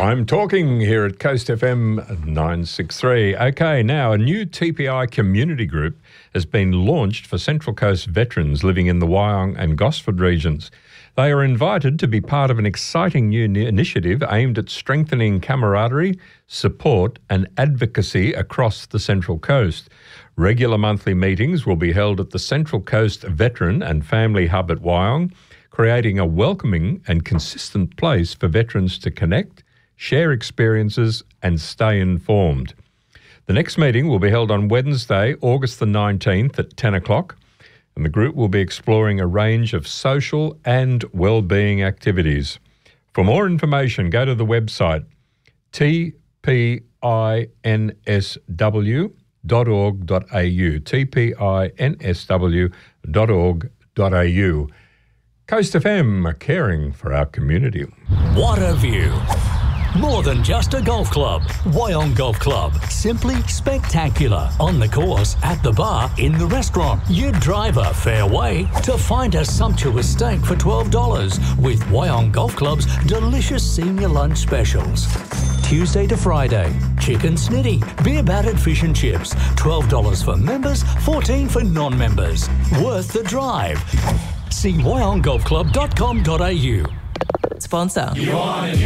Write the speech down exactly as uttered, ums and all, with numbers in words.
I'm talking here at Coast F M nine sixty-three. Okay, now a new T P I community group has been launched for Central Coast veterans living in the Wyong and Gosford regions. They are invited to be part of an exciting new initiative aimed at strengthening camaraderie, support and advocacy across the Central Coast. Regular monthly meetings will be held at the Central Coast Veteran and Family Hub at Wyong, creating a welcoming and consistent place for veterans to connect, share experiences and stay informed. The next meeting will be held on Wednesday, August the nineteenth at ten o'clock, and the group will be exploring a range of social and wellbeing activities. For more information, go to the website t p i n s w dot org dot a u, t p i n s w dot org dot a u. Coast F M, caring for our community. What a view! More than just a golf club. Wyong Golf Club. Simply spectacular. On the course, at the bar, in the restaurant. You drive a fair way to find a sumptuous steak for twelve dollars with Wyong Golf Club's delicious senior lunch specials. Tuesday to Friday, chicken snitty, beer battered fish and chips. twelve dollars for members, fourteen dollars for non-members. Worth the drive. See wyong golf club dot com dot a u. Sponsor.